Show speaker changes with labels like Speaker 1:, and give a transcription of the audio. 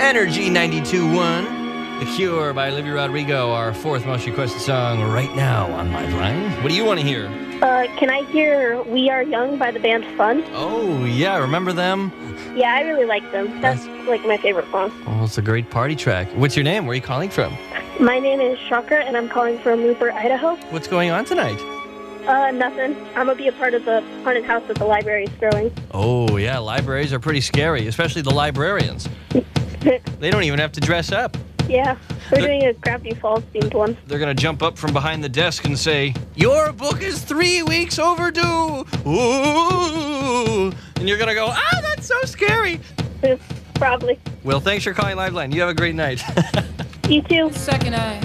Speaker 1: Energy 92.1. The Cure by Olivia Rodrigo, our fourth most requested song right now on Lifeline. What do you want to hear?
Speaker 2: Can I hear We Are Young by the band Fun?
Speaker 1: Oh, yeah, remember them?
Speaker 2: Yeah, I really like them. That's like my favorite song.
Speaker 1: Oh, it's a great party track. What's your name? Where are you calling from?
Speaker 2: My name is Shaka, and I'm calling from Rupert, Idaho.
Speaker 1: What's going on tonight?
Speaker 2: Nothing. I'm going to be a part of the haunted house that the library is throwing.
Speaker 1: Oh, yeah, libraries are pretty scary, especially the librarians. They don't even have to dress up.
Speaker 2: Yeah, we're doing a Gravity Falls themed one.
Speaker 1: They're going to jump up from behind the desk and say, "Your book is 3 weeks overdue." Ooh. And you're going to go, "Ah, that's so scary."
Speaker 2: Probably.
Speaker 1: Well, thanks for calling Lifeline. You have a great night.
Speaker 2: You too.
Speaker 3: Second eye.